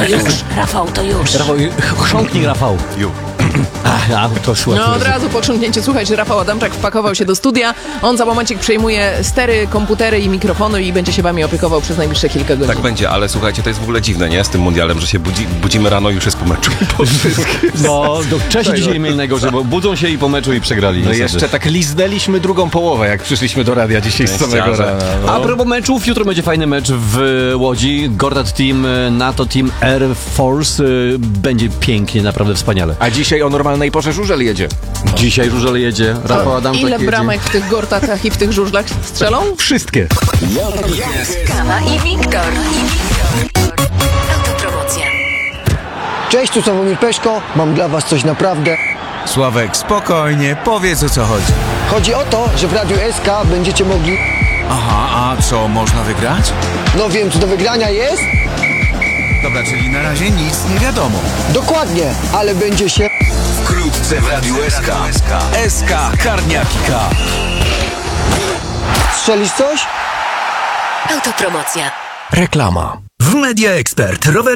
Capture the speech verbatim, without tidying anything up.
już, Rafał, to już. Rafał, chrząknij, Rafał. Ju. Ach, a, to słuchaj. No od razu po chrząknięciu słuchaj, że Rafał Adamczak wpakował się do studia. On za momencik przejmuje stery, komputery i mikrofony i będzie się wami opiekował przez najbliższe kilka godzin. Tak będzie, ale słuchajcie, to jest w ogóle dziwne, nie? Z tym mundialem, że się budzi, budzimy rano i już jest po meczu. Po No, do Czesi dzisiaj mieli najgorzej, bo budzą się i po meczu i przegrali. No niestety. jeszcze tak liznęliśmy drugą połowę, jak przyszliśmy do radia dzisiaj z samego Chciałem, że- rana. No. A propos meczów, jutro będzie fajny mecz w Łodzi. Gortat Team, NATO Team, Air Force. y, Będzie pięknie, naprawdę wspaniale. A dzisiaj o normalnej porze żużel jedzie. Dzisiaj Żużel jedzie, Rafał Adamczak Ile jedzie. bramek w tych gortatach i w tych żużlach strzelą? Wszystkie. Kawa i Wiktor. Autopromocja. Cześć, tu Sławomir Peszko, mam dla was coś naprawdę. Sławek, spokojnie, powiedz o co chodzi. Chodzi o to, że w Radiu S K będziecie mogli... Aha, a co, można wygrać? No wiem, co do wygrania jest? Dobra, czyli na razie nic nie wiadomo. Dokładnie, ale będzie się... Wkrótce w Radiu S K. S K Karniaki K. Strzelisz coś? Autopromocja. Reklama. W Media Expert rower